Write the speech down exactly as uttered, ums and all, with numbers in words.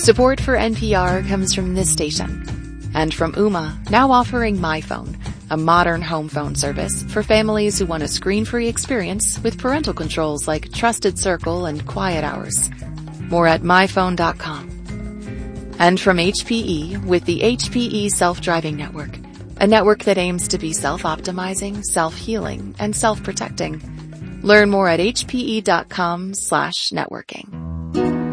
Support for N P R comes from this station and from Ooma, now offering MyPhone, a modern home phone service for families who want a screen-free experience with parental controls like Trusted Circle and Quiet Hours. More at my phone dot com. And from H P E with the H P E Self-Driving Network, a network that aims to be self-optimizing, self-healing, and self-protecting. Learn more at H P E dot com slash networking.